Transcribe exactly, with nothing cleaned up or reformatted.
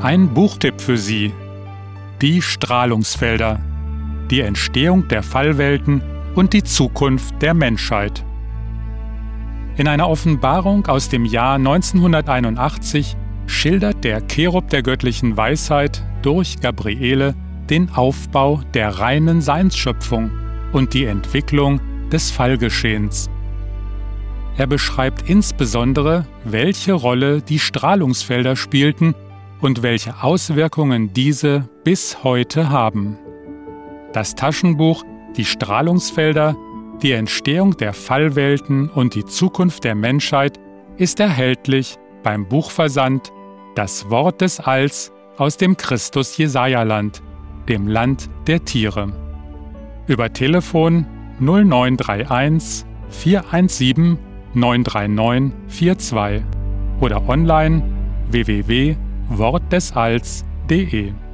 Ein Buchtipp für Sie: Die Strahlungsfelder, die Entstehung der Fallwelten und die Zukunft der Menschheit. In einer Offenbarung aus dem Jahr neunzehnhunderteinundachtzig schildert der Cherub der göttlichen Weisheit durch Gabriele den Aufbau der reinen Seinsschöpfung und die Entwicklung des Fallgeschehens. Er beschreibt insbesondere, welche Rolle die Strahlungsfelder spielten und welche Auswirkungen diese bis heute haben. Das Taschenbuch Die Strahlungsfelder, die Entstehung der Fallwelten und die Zukunft der Menschheit ist erhältlich beim Buchversand Das Wort des Alls aus dem Christus-Jesaja-Land, dem Land der Tiere. Über Telefon null neun drei eins vier eins sieben neun drei neun vier zwei oder online w w w punkt wort des alls punkt de.